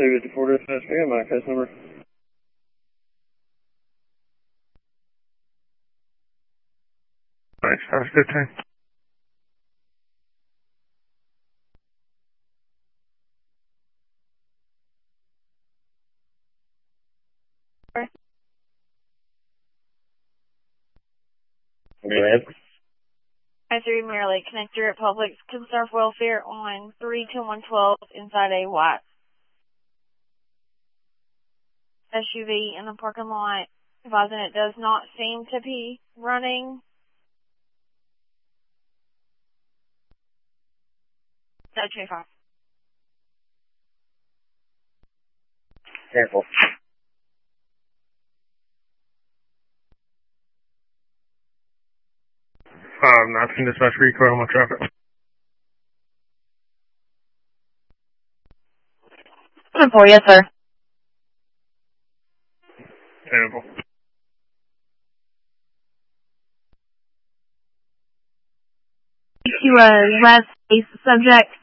254 dispatch, I got my case number. Thanks, that was a good time. Go ahead. I-3 Mirror Lake Connector at Publix Conserve Welfare on 3-112 inside a white SUV in the parking lot, advising it does not seem to be running. No, 25. Careful. Nothing, dispatch, recoil on traffic. 4, yes, sir. Terrible. To last case subject.